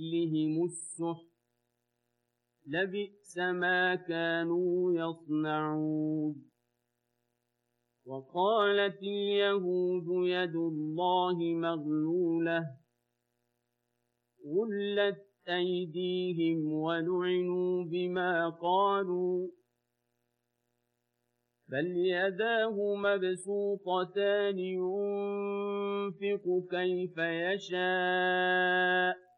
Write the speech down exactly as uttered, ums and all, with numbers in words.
أكلهم السحت لبئس ما كانوا يصنعون وقالت اليهود يد الله مغلولة غلت أيديهم ولعنوا بما قالوا بل يداه مبسوطتان ينفق كيف يشاء